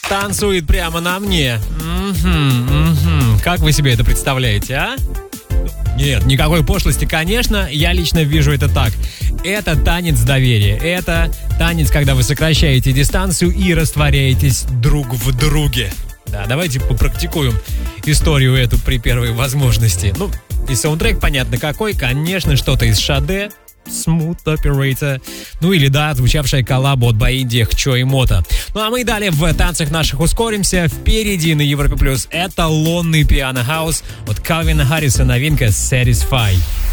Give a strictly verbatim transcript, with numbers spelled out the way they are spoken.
танцует прямо на мне. Угу, угу. Как вы себе это представляете, а? Нет, никакой пошлости, конечно, я лично вижу это так. Это танец доверия. Это танец, когда вы сокращаете дистанцию и растворяетесь друг в друге. Да, давайте попрактикуем историю эту при первой возможности. Ну, и саундтрек понятно какой, конечно, что-то из Шаде, Smooth Operator, ну или, да, звучавшая коллаба от Баинди, Хчо и Мото. Ну а мы далее в танцах наших ускоримся. Впереди на Европе Плюс эталонный пиано-хаус от Кальвина Харриса, новинка Satisfy.